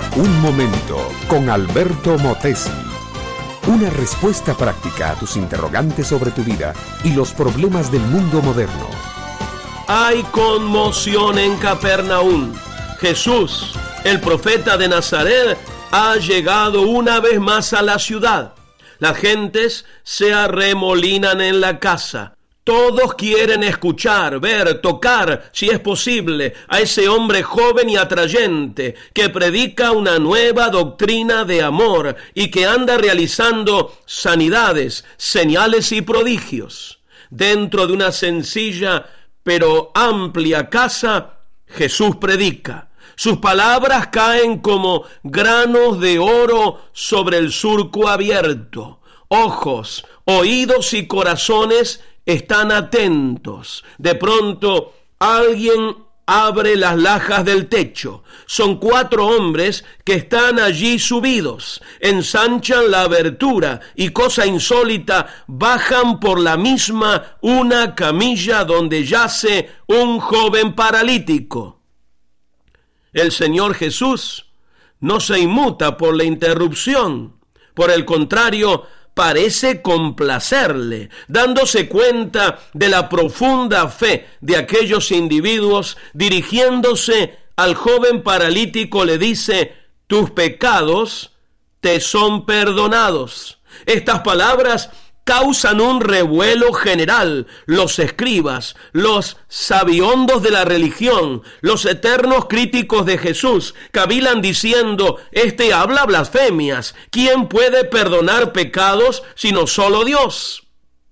Un momento con Alberto Motesi. Una respuesta práctica a tus interrogantes sobre tu vida y los problemas del mundo moderno. Hay conmoción en Capernaum. Jesús, el profeta de Nazaret, ha llegado una vez más a la ciudad. Las gentes se arremolinan en la casa. Todos quieren escuchar, ver, tocar, si es posible, a ese hombre joven y atrayente que predica una nueva doctrina de amor y que anda realizando sanidades, señales y prodigios. Dentro de una sencilla pero amplia casa, Jesús predica. Sus palabras caen como granos de oro sobre el surco abierto. Ojos, oídos y corazones están atentos. De pronto, alguien abre las lajas del techo. Son 4 hombres que están allí subidos. Ensanchan la abertura y, cosa insólita, bajan por la misma una camilla donde yace un joven paralítico. El Señor Jesús no se inmuta por la interrupción. Por el contrario, parece complacerle, dándose cuenta de la profunda fe de aquellos individuos. Dirigiéndose al joven paralítico le dice: tus pecados te son perdonados. Estas palabras causan un revuelo general. Los escribas, los sabiondos de la religión, los eternos críticos de Jesús, cavilan diciendo: este habla blasfemias. ¿Quién puede perdonar pecados sino solo Dios?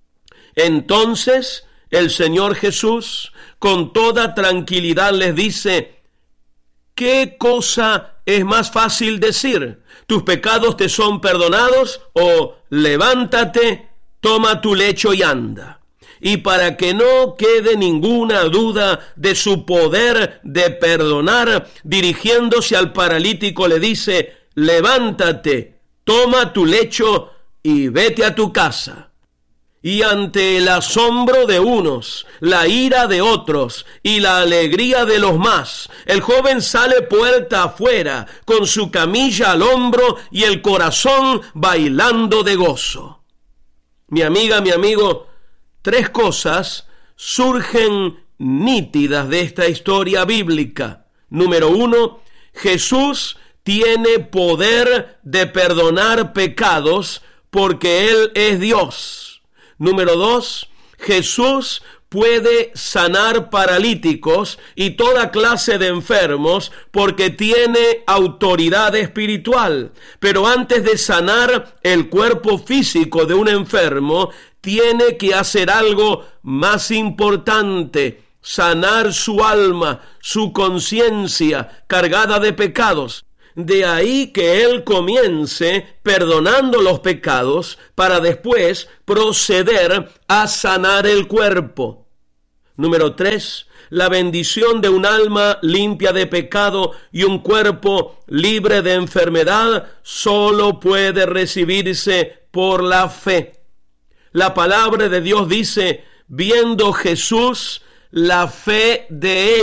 Entonces el Señor Jesús, con toda tranquilidad, les dice: ¿qué cosa es más fácil decir? ¿Tus pecados te son perdonados? O levántate, toma tu lecho y anda. Y para que no quede ninguna duda de su poder de perdonar, dirigiéndose al paralítico le dice: levántate, toma tu lecho y vete a tu casa. Y ante el asombro de unos, la ira de otros y la alegría de los más, el joven sale puerta afuera con su camilla al hombro y el corazón bailando de gozo. Mi amiga, mi amigo, 3 cosas surgen nítidas de esta historia bíblica. Número 1, Jesús tiene poder de perdonar pecados porque Él es Dios. Número 2, Jesús puede sanar paralíticos y toda clase de enfermos porque tiene autoridad espiritual. Pero antes de sanar el cuerpo físico de un enfermo, tiene que hacer algo más importante: sanar su alma, su conciencia cargada de pecados. De ahí que Él comience perdonando los pecados para después proceder a sanar el cuerpo. Número 3, la bendición de un alma limpia de pecado y un cuerpo libre de enfermedad solo puede recibirse por la fe. La palabra de Dios dice: viendo Jesús la fe de ellos,